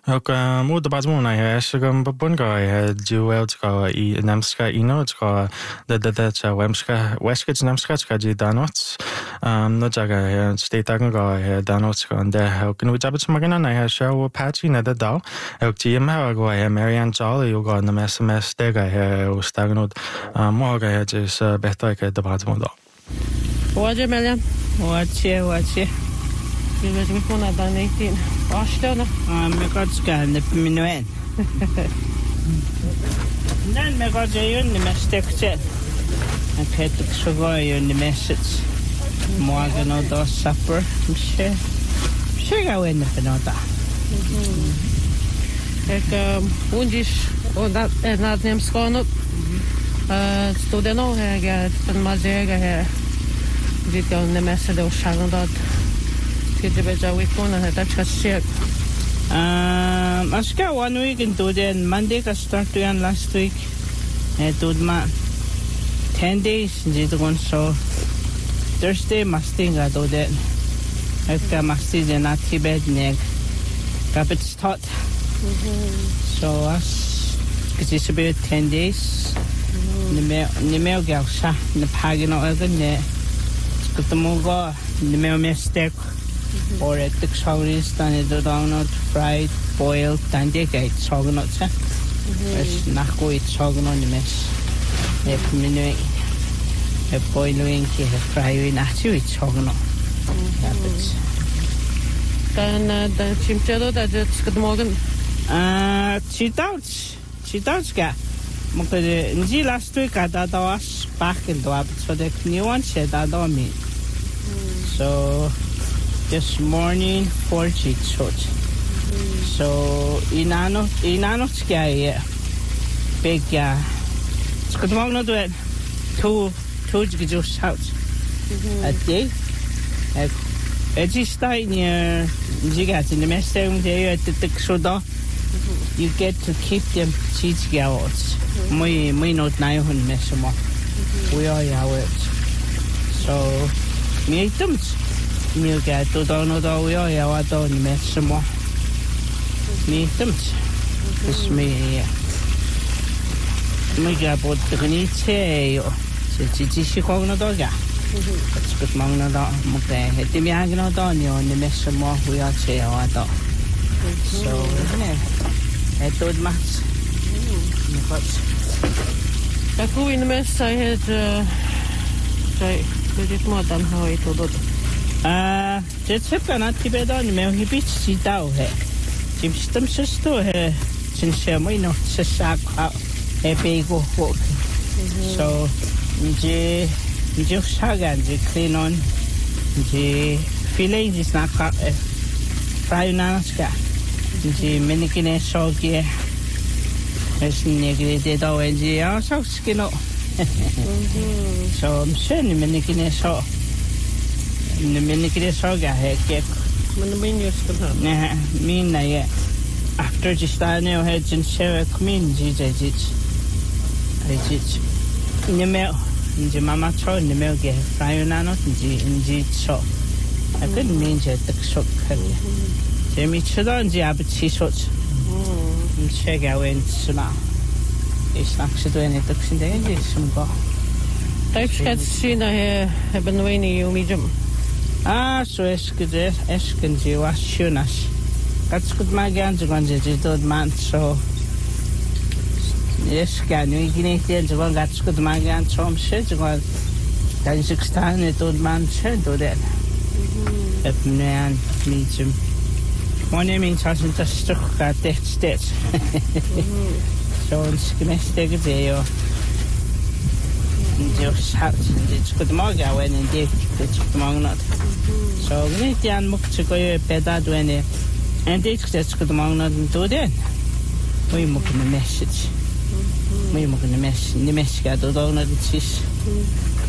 Muuta bazmuna ja esgam babunga ja dueltka I nemska inotka da weskits nemska ji danots no jaga ja stetanga ja danotska and nu jabits magana na ja show patchy na da dal GM go ja Marianne Jolly go na SMS dega ja stagnod moga ja jis better ka da bazmunda. Waje Marianne? Waje. Du vet vi får nada 19. Varsågod. Men gott ska det på min vän. Den med gott är ju mest täckt. Jag heter så går ju the message. Morgon och då supper. Chega o ende penota. Jag undis och det när dem ska nå. Studeno här den mazega här. Det är en message och shagondat. Det beja we kona heta chashek. Aska 1 week into then Monday ka start to last week. To ma 10 days dito kon so Thursday masting ga do then. Eka masti den at Tibet neg. Kapit start. So as it's about 10 days. Ni me ga sa na pagino again ne. Kutumoga ni me mistake. Or at the sauris than it down fried, boiled, and they get sogonuts. It's not go it sogon on the mess. If minute a boiling, a frying at you, it's sogonut. Then the chimchado that it's good morning. She does get. Because last week I thought I was back in the lab, so the new one said that on me. So. This morning 40 short. So inano sky big good morning do it two just out a day just near in the mess there at the soda you get to keep them cheats gallows we not 900 mess more we are hours so me them Milk to don't know we are what don't mess more. Me them. This me. Me got bought the Gniche. She called no dog. It's good mong no dog. Mukhe. Timmy hanging out on you on the mess more. We are say our dog. So, I told Max. Jag går in the mess. I had did it more than how I told it. Just have not Tibet on me. He beats it out here. Jim Stumps to her since we not to sack out a big walk. So, just Hagan, the clean on the fillet is not fried naska. The Minikine soggy as negated over the also skin. So, I'm sure Minikine saw. The minikide soga hek Men min just det här. Nej, mina ja. After just that now heads and share community jits. In the mail, in the mama cho in the mail get fry nano in the so. I couldn't mean that the shock. Jamie Chudon the abbot shots. Check out in Sula. It's actually doing it in the end some go. Types sina här hebben we ni medium. So esken ji was shunas. That's good my guns going to do man so. Yes, can you get it? Well, that's good my guns from shit. Well, then 16 it old man said to that. If man meets him. One means hasn't a struck at that state. So it's going to take a day or. Just it's good morning when indeed it's good morning not. So we need to look to go better when and it's good morning not do then. We look in the message. We look in the message got to do not it's